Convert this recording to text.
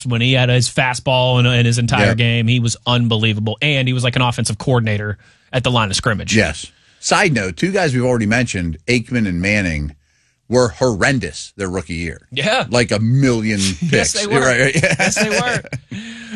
when he had his fastball in his entire game. He was unbelievable. And he was like an offensive coordinator at the line of scrimmage. Yes. Side note, two guys we've already mentioned, Aikman and Manning, were horrendous their rookie year. Yeah. Like a million picks. Yes, they were. Right. Yes, they were.